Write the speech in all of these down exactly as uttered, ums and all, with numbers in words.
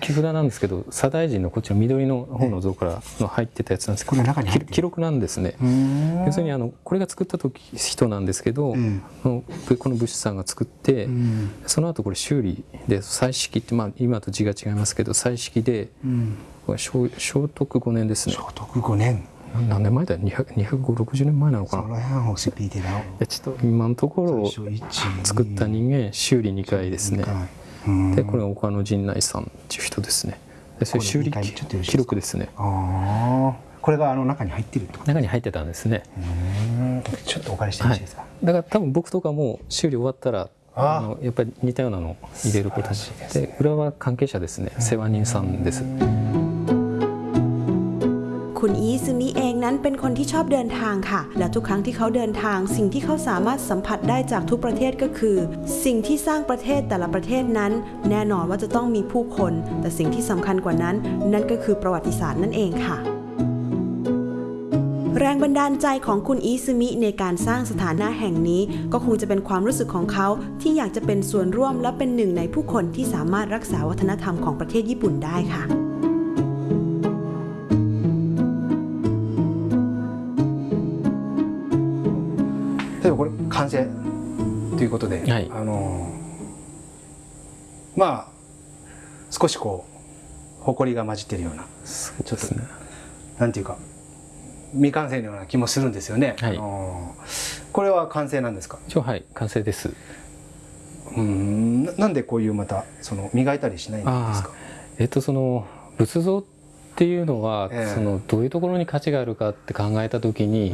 木札なんですけど、左大臣のこっちの緑の方の像からの入ってたやつなんですけど、 これ中に入ってる記録なんですね。要するにあのこれが作った時人なんですけど、うん、この仏師さんが作って、うん、その後これ修理で彩色って、まあ、今と字が違いますけど彩色で、うん、これ聖徳ごねんですね。 聖徳ごねん。 何年前だよ、にひゃくろくじゅうねんまえなのかな。ちょっと今のところ作った人間修理にかいですね。でこれが岡野陣内さんっていう人ですね。でそれ修理記録ですね。 ああ、これがあの中に入ってるってこと？ 中に入ってたんですね。 ちょっとお借りしてもいいですか？ はい、だから多分僕とかも修理終わったらあのやっぱり似たようなのを入れることで、裏は関係者ですね、世話人さんです。 คุณอีซึมิเองนั้นเป็นคนที่ชอบเดินทางค่ะและทุกครั้งที่เขาเดินทางสิ่งที่เขาสามารถสัมผัสได้จากทุกประเทศก็คือสิ่งที่สร้างประเทศแต่ละประเทศนั้นแน่นอนว่าจะต้องมีผู้คนแต่สิ่งที่สำคัญกว่านั้นนั่นก็คือประวัติศาสตร์นั่นเองค่ะแรงบันดาลใจของคุณอีซึมิในการสร้างสถานะแห่งนี้ก็คงจะเป็นความรู้สึกของเขาที่อยากจะเป็นส่วนร่วมและเป็นหนึ่งในผู้คนที่สามารถรักษาวัฒนธรรมของประเทศญี่ปุ่นได้ค่ะ例えばこれ完成ということで、はい、あのまあ少しこう埃が混じってるような、ちょっとなんていうか未完成のような気もするんですよね。はい、あのこれは完成なんですか？ 一応はい完成です。 うん、なんでこういうまたその磨いたりしないんですか？ えっとその仏像っていうのは、えー、そのどういうところに価値があるかって考えた時に、うん、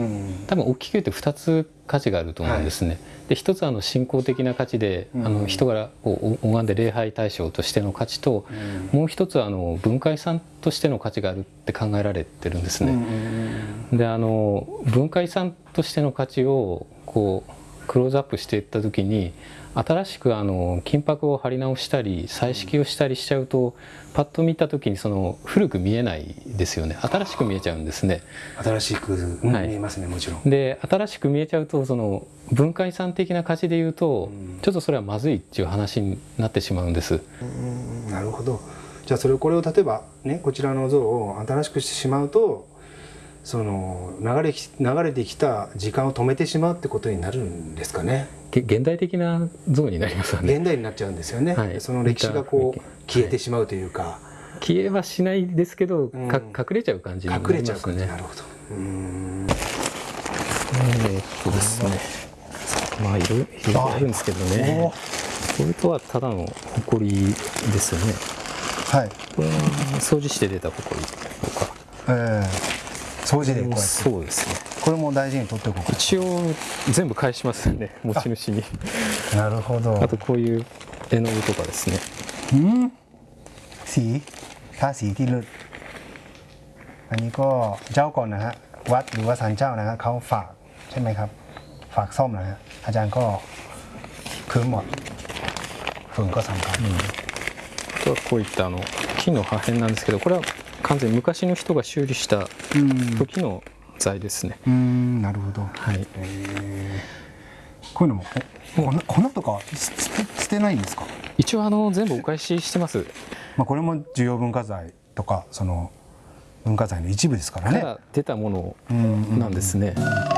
多分大きく言ってふたつ価値があると思うんですね。はい、で一つはあの信仰的な価値で、うん、あの人が拝んで礼拝対象としての価値と、うん、もう一つはあの文化遺産としての価値があるって考えられてるんですね。うん、であの文化遺産としての価値をこうクローズアップしていった時に新しくあの金箔を貼り直したり彩色をしたりしちゃうとパッと見た時にその古く見えないですよね。新しく見えちゃうんですね。 新しく見えますね、もちろん。 で新しく見えちゃうとその文化遺産的な価値でいうと、うん、ちょっとそれはまずいっていう話になってしまうんです。 うん、なるほど。じゃあそれこれを例えばねこちらの像を新しくしてしまうとその流れ流れてきた時間を止めてしまうってことになるんですかね。 現代的な像になりますよね。 現代になっちゃうんですよね。はい、その歴史がこう消えてしまうというか、はい、 消えはしないですけど、うん、か隠れちゃう感じになりますね。 隠れちゃう感じ。なるほど。うーん。 えー、っとですね。まあいろいろあるんですけどね。これとはただの埃ですよね。はい。これは掃除して出た埃とか。 ええー。掃除でこうやって。 そうですね。 これも大事に取っておこう。 一応全部返しますよね、持ち主に。 なるほど。 あとこういう絵の具とかですね。 うん。สีทาสีที่ลึกอันนี้ก็เจ้าก่อนนะฮะวัดหรือว่าศาลเจ้านะฮะเขาฝากใช่ไหมครับฝากซ่อมนะฮะอาจารย์ก็คืนหมดฝุ่นก็สำคัญ。 あとはこういったあの木の破片なんですけど、これは完全に昔の人が修理した時の材ですね。 うん、なるほど。 はい。 こういうのも粉とか捨てないんですか？ 一応あの全部お返ししてます。 まあこれも重要文化財とかその文化財の一部ですからね。 から出たものなんですね。